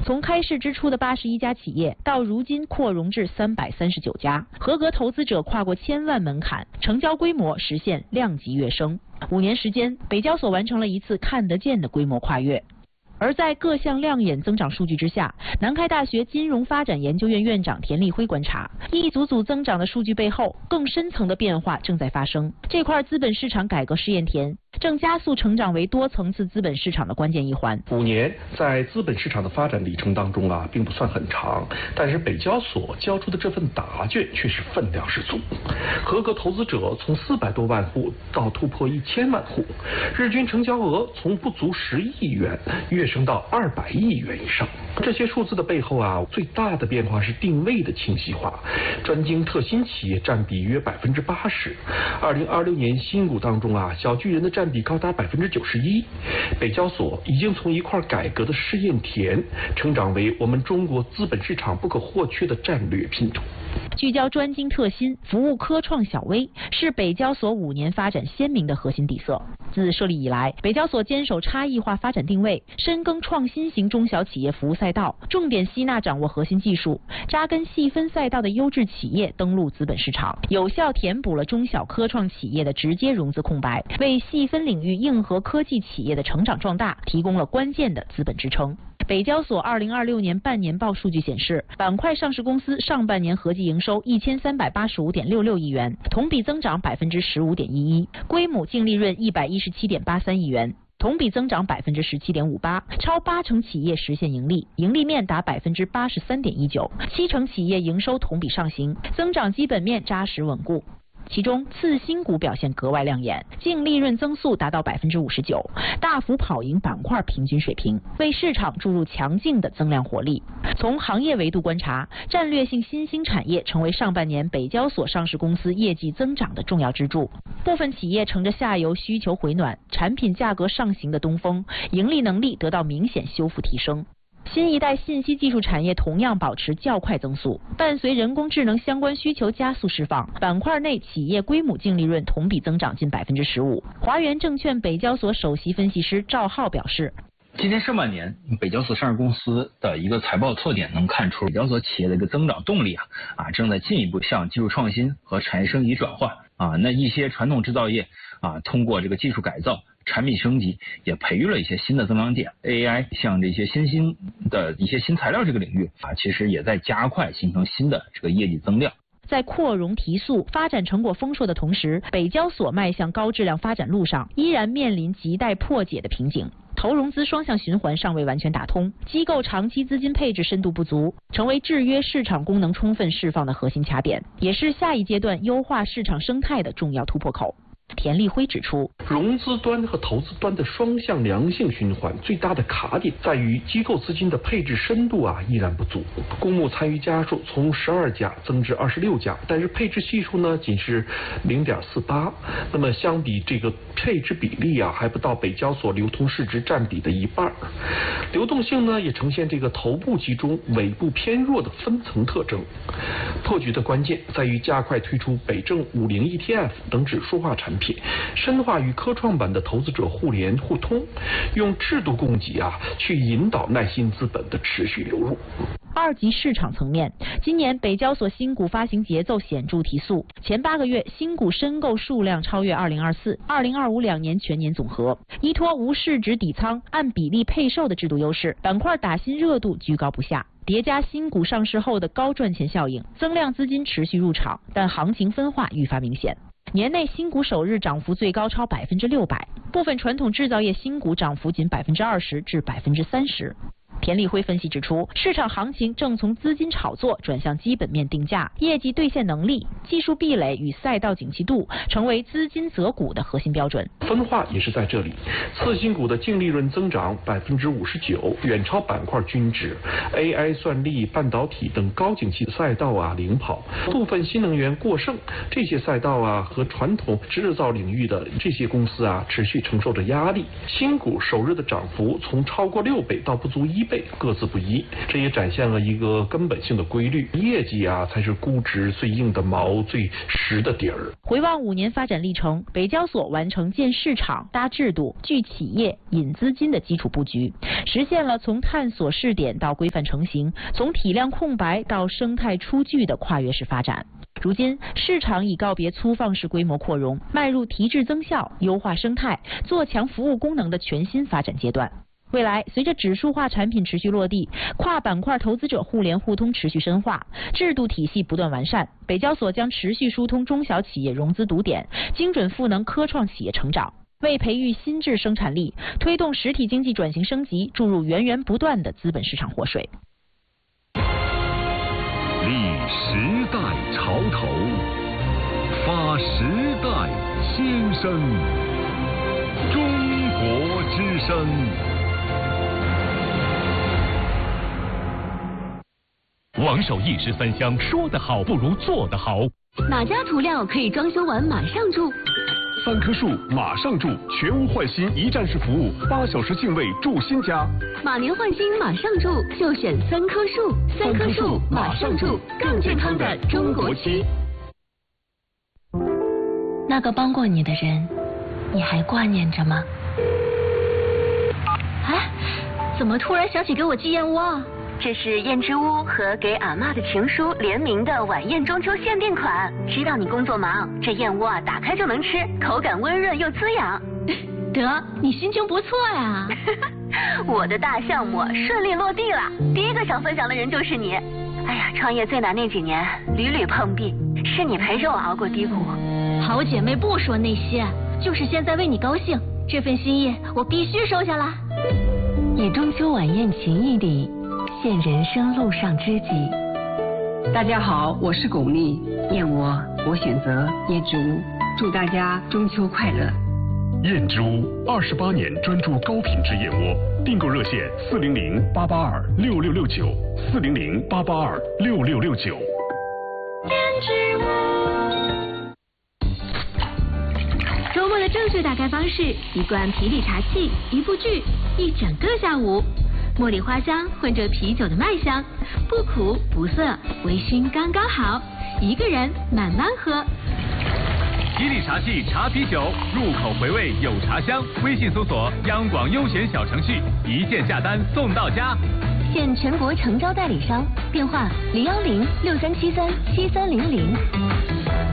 从开市之初的81家企业，到如今扩容至339家，合格投资者跨过1000万门槛，成交规模实现量级跃升。5年时间，北交所完成了一次看得见的规模跨越。而在各项亮眼增长数据之下，南开大学金融发展研究院院长田立辉观察，一组组增长的数据背后，更深层的变化正在发生。这块资本市场改革试验田正加速成长为多层次资本市场的关键一环。 5年在资本市场的发展里程当中并不算很长，但是北交所交出的这份答卷却是分量十足。合格投资者从400多万户到突破1000万户，日均成交额从不足10亿元跃升到200亿元以上。这些数字的背后最大的变化是定位的清晰化，专精特新企业占比约80%。2026年新股当中小巨人的占比高达91%。北交所已经从一块改革的试验田，成长为我们中国资本市场不可或缺的战略拼图。 聚焦专精特新，服务科创小微，是北交所5年发展鲜明的核心底色。自设立以来，北交所坚守差异化发展定位，深耕创新型中小企业服务赛道，重点吸纳掌握核心技术，扎根细分赛道的优质企业登陆资本市场，有效填补了中小科创企业的直接融资空白，为细分领域硬核科技企业的成长壮大提供了关键的资本支撑。北交所2026年半年报数据显示，板块上市公司上半年合计营收1385.66亿元，同比增长15.11%，规模净利润117.83亿元，同比增长17.58%，超80%企业实现盈利，盈利面达83.19%，70%企业营收同比上行，增长基本面扎实稳固。其中次新股表现格外亮眼，净利润增速达到59%，大幅跑赢板块平均水平，为市场注入强劲的增量活力。从行业维度观察，战略性新兴产业成为上半年北交所上市公司业绩增长的重要支柱。部分企业乘着下游需求回暖、产品价格上行的东风，盈利能力得到明显修复提升。新一代信息技术产业同样保持较快增速，伴随人工智能相关需求加速释放，板块内企业规模净利润同比增长近15%。华源证券北交所首席分析师赵浩表示， 今年上半年北交所上市公司的一个财报特点能看出北交所企业的一个增长动力正在进一步向技术创新和产业升级转换那一些传统制造业通过这个技术改造、产品升级，也培育了一些新的增长点。AI 像这些新的一些新材料这个领域其实也在加快形成新的这个业绩增量。 在扩容提速、发展成果丰硕的同时，北交所迈向高质量发展路上依然面临亟待破解的瓶颈。投融资双向循环尚未完全打通，机构长期资金配置深度不足，成为制约市场功能充分释放的核心卡点，也是下一阶段优化市场生态的重要突破口。田立辉指出， 融资端和投资端的双向良性循环最大的卡点在于机构资金的配置深度依然不足。公募参与家数从12家增至26家，但是配置系数呢仅是0.48，那么相比这个配置比例还不到北交所流通市值占比的一半。流动性呢也呈现这个头部集中、尾部偏弱的分层特征。破局的关键在于加快推出北证50 ETF 等指数化产品，深化与科创板的投资者互联互通，用制度供给去引导耐心资本的持续流入。 二级市场层面，今年北交所新股发行节奏显著提速，前8个月新股申购数量超越2024、2025两年全年总和。依托无市值底仓、按比例配售的制度优势，板块打新热度居高不下。叠加新股上市后的高赚钱效应，增量资金持续入场，但行情分化愈发明显。年内新股首日涨幅最高超600%，部分传统制造业新股涨幅仅20%至30%。田立辉分析指出，市场行情正从资金炒作转向基本面定价，业绩兑现能力、技术壁垒与赛道景气度成为资金择股的核心标准。 分化也是在这里，次新股的净利润增长59%，远超板块均值。AI、算力、半导体等高景气赛道领跑，部分新能源过剩，这些赛道和传统制造领域的这些公司持续承受着压力。新股首日的涨幅从超过6倍到不足1倍。 倍，各自不一。这也展现了一个根本性的规律：业绩啊才是估值最硬的毛、最实的底儿。 回望5年发展历程，北交所完成建市场、搭制度、聚企业、引资金的基础布局，实现了从探索试点到规范成型，从体量空白到生态出具的跨越式发展。如今，市场已告别粗放式规模扩容，迈入提质增效、优化生态、做强服务功能的全新发展阶段。未来，随着指数化产品持续落地，跨板块投资者互联互通持续深化，制度体系不断完善，北交所将持续疏通中小企业融资堵点，精准赋能科创企业成长，为培育新质生产力、推动实体经济转型升级注入源源不断的资本市场活水。 立时代潮头，发时代先声，中国之声。 王守义13香，说得好不如做得好。 哪家涂料可以装修完马上住 ？3棵树马上住，全屋换新一站式服务，8小时净位住新家。 马年换新马上住，就选3棵树。3棵树马上住，更健康的中国期。 那个帮过你的人，你还挂念着吗？ 哎，怎么突然想起给我寄燕窝啊？这是燕之屋和给阿嬷的情书联名的晚宴中秋限定款。知道你工作忙，这燕窝啊打开就能吃，口感温润又滋养。得，你心情不错呀。我的大项目顺利落地了，第一个想分享的人就是你。哎呀，创业最难那几年，屡屡碰壁，是你陪着我熬过低谷。好姐妹不说那些，就是现在为你高兴，这份心意我必须收下啦。 以中秋晚宴情谊里，现人生路上知己。 大家好，我是巩俐，燕窝我选择燕之屋，祝大家中秋快乐。 燕之屋28年专注高品质燕窝，订购热线400-882-6669，400-882-6669。 燕之屋。周末的正确打开方式：一罐啤酒茶气，一部剧，一整个下午。茉莉花香混着啤酒的麦香，不苦不涩，微醺刚刚好，一个人慢慢喝。 吉利茶气茶啤酒，入口回味有茶香。微信搜索央广优选小程序，一键下单送到家。 现全国诚招代理商，电话010-6373-7300。